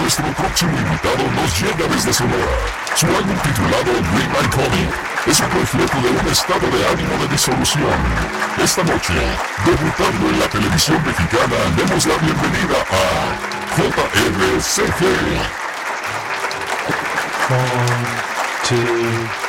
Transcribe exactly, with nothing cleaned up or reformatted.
Nuestro próximo invitado nos llega desde Sonora. Su álbum titulado Green Iconic es un reflejo de un estado de ánimo de disolución. Esta noche, debutando en la televisión mexicana, demos la bienvenida a J R C G. One, two,